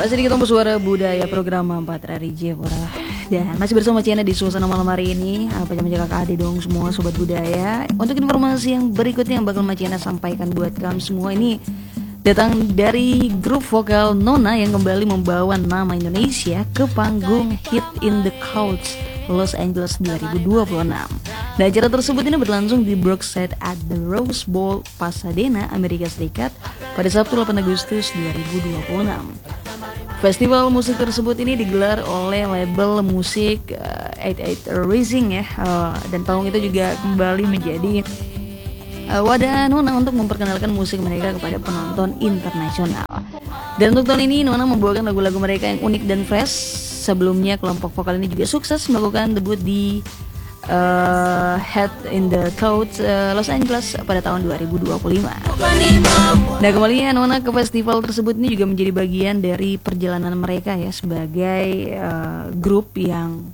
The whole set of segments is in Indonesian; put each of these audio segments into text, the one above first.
Masih di Ketemu Suara Budaya program 4 Rari Jepara. Dan masih bersama Ciana di suasana malam hari ini. Apa jam kakak adik dong semua sobat budaya. Untuk informasi yang berikutnya yang bakal Ciana sampaikan buat kamu semua ini datang dari grup vokal Nona yang kembali membawa nama Indonesia ke panggung Hit in the Clouds Los Angeles 2026. Nah, acara tersebut ini berlangsung di Brookside at the Rose Bowl, Pasadena, Amerika Serikat pada Sabtu 8 Agustus 2026. Festival musik tersebut ini digelar oleh label musik 88 Rising ya, dan panggung itu juga kembali menjadi wadah Nona untuk memperkenalkan musik mereka kepada penonton internasional. Dan untuk tahun ini Nona membawakan lagu-lagu mereka yang unik dan fresh. Sebelumnya kelompok vokal ini juga sukses melakukan debut di Head in the Clouds Los Angeles pada tahun 2025. Nah, kembalinya Nona ke festival tersebut ini juga menjadi bagian dari perjalanan mereka ya sebagai grup yang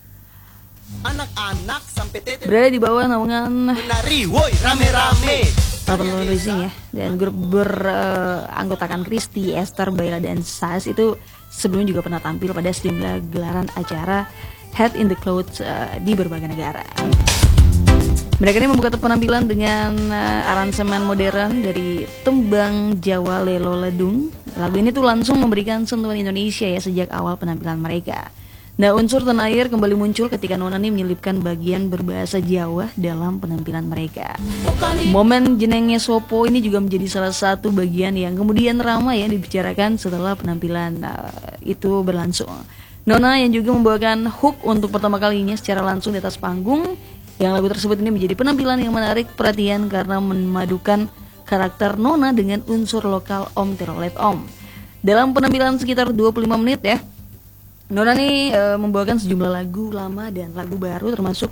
anak-anak sampai berada di bawah naungan menari, woi rame-rame. Pablo Rising ya, dan grup beranggotakan Christy, Esther, Baila, dan Sas itu sebelumnya juga pernah tampil pada sejumlah gelaran acara Head in the Clouds di berbagai negara. Mereka ini membuka penampilan dengan aransemen modern dari tembang Jawa Lelo Ledung. Lagu ini tuh langsung memberikan sentuhan Indonesia ya sejak awal penampilan mereka. Nah, unsur tanah air kembali muncul ketika Nona ini menyelipkan bagian berbahasa Jawa dalam penampilan mereka. Momen jenengnya Sopo ini juga menjadi salah satu bagian yang kemudian ramai ya dibicarakan setelah penampilan itu berlangsung. Nona yang juga membawakan hook untuk pertama kalinya secara langsung di atas panggung. Yang lagu tersebut ini menjadi penampilan yang menarik perhatian karena memadukan karakter Nona dengan unsur lokal Om Terolet Om. Dalam penampilan sekitar 25 menit ya, Nona nih membawakan sejumlah lagu lama dan lagu baru termasuk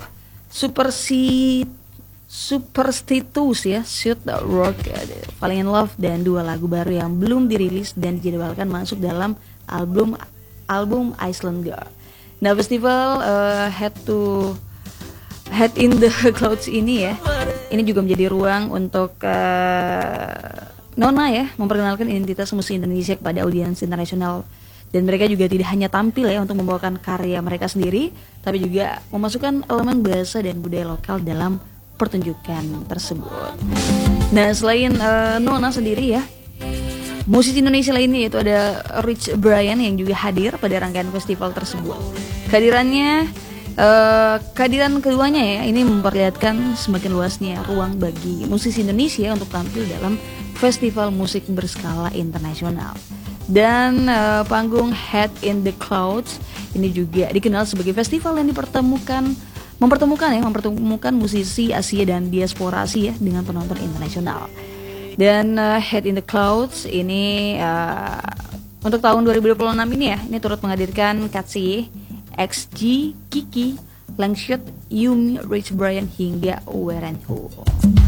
Superstitious ya, Shoot the Rock, Falling in Love, dan dua lagu baru yang belum dirilis dan dijadwalkan masuk dalam album Iceland Girl. Nah, festival Head in the Clouds ini ya, ini juga menjadi ruang untuk Nona ya memperkenalkan identitas musik Indonesia kepada audiens internasional. Dan mereka juga tidak hanya tampil ya untuk membawakan karya mereka sendiri, tapi juga memasukkan elemen bahasa dan budaya lokal dalam pertunjukan tersebut. Nah, selain Nona sendiri ya, musisi Indonesia lainnya yaitu ada Rich Brian yang juga hadir pada rangkaian festival tersebut. Kehadiran keduanya ya, ini memperlihatkan semakin luasnya ruang bagi musisi Indonesia untuk tampil dalam festival musik berskala internasional. Dan panggung Head in the Clouds ini juga dikenal sebagai festival yang mempertemukan musisi Asia dan diaspora Asia dengan penonton internasional. Dan Head in the Clouds ini untuk tahun 2026 ini ya, ini turut menghadirkan Katsi, XG, Kiki, Langshot, Yumi, Rich Brian hingga Werenhu.